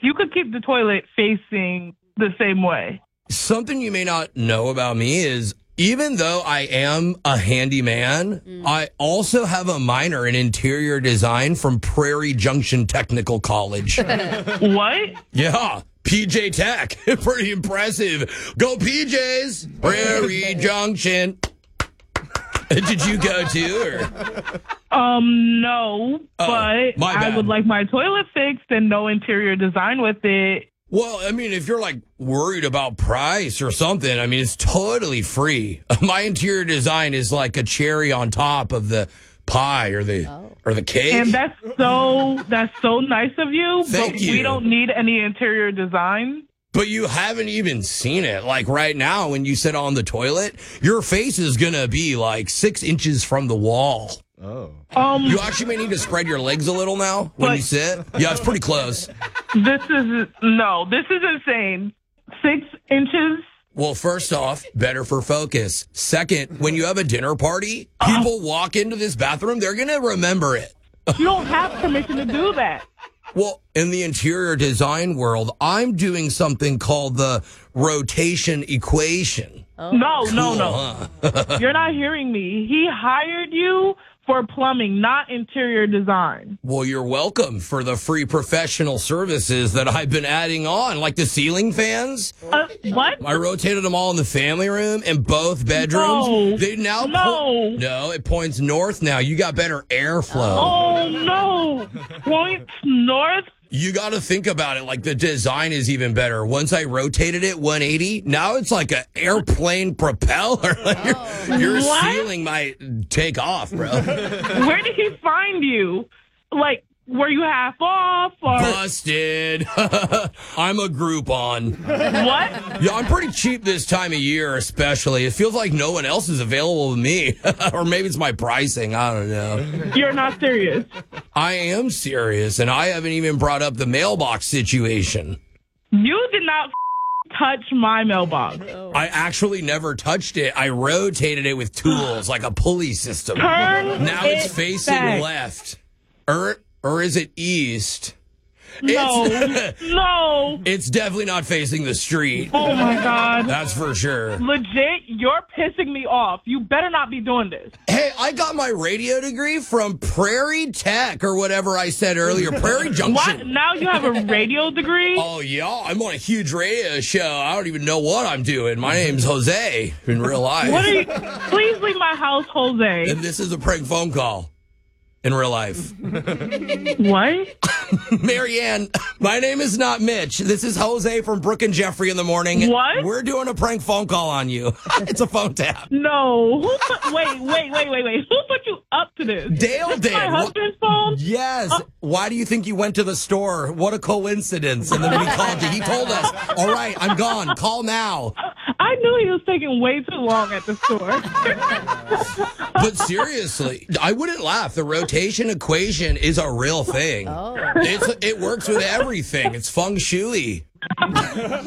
You could keep the toilet facing the same way. Something you may not know about me is even though I am a handyman, I also have a minor in interior design from Prairie Junction Technical College. What? Yeah, PJ Tech. Pretty impressive. Go PJs! Prairie Junction. Did you go to? No, but my bad. I would like my toilet fixed and no interior design with it. Well, I mean, if you're like worried about price or something, I mean, it's totally free. My interior design is like a cherry on top of the pie or the cake. And that's so nice of you. Thank but you. We don't need any interior design. But you haven't even seen it. Like right now, when you sit on the toilet, your face is going to be like 6 inches from the wall. Oh. You actually may need to spread your legs a little now when you sit. Yeah, it's pretty close. This is insane. 6 inches? Well, first off, better for focus. Second, when you have a dinner party, people walk into this bathroom, they're going to remember it. You don't have permission to do that. Well, in the interior design world, I'm doing something called the rotation equation. No. Huh? You're not hearing me. He hired you for plumbing, not interior design. Well, you're welcome for the free professional services that I've been adding on, like the ceiling fans. What? I rotated them all in the family room and both bedrooms. No. They now No, it points north now. You got better airflow. Oh, no. Points north? You got to think about it. Like the design is even better. Once I rotated it 180, now it's like an airplane propeller. Like your What? ceiling might take off, bro. Where did he find you? Like, were you half off or Busted. I'm a Groupon. what? Yeah, I'm pretty cheap this time of year, especially. It feels like no one else is available to me. Or maybe it's my pricing. I don't know. You're not serious. I am serious, and I haven't even brought up the mailbox situation. You did not touch my mailbox. I actually never touched it. I rotated it with tools, like a pulley system. Turn Now it it's facing back. left. Or is it east? No. It's definitely not facing the street. Oh, my God. That's for sure. Legit, you're pissing me off. You better not be doing this. Hey, I got my radio degree from Prairie Tech or whatever I said earlier. Prairie Junction. What? Now you have a radio degree? Oh, yeah. I'm on a huge radio show. I don't even know what I'm doing. My name's Jose in real life. What are you? Please leave my house, Jose. And this is a prank phone call in real life. What? Marianne, my name is not Mitch. This is Jose from Brooke and Jeffrey in the morning. What? We're doing a prank phone call on you. It's a phone tap. No. Wait. Who put you up to this? Dale This did. my husband's phone? Yes. Why do you think you went to the store? What a coincidence. And then we called you. He told us, all right, I'm gone. Call now. I knew he was taking way too long at the store. But seriously, I wouldn't laugh. The rotation equation is a real thing. It works with everything. It's feng shui.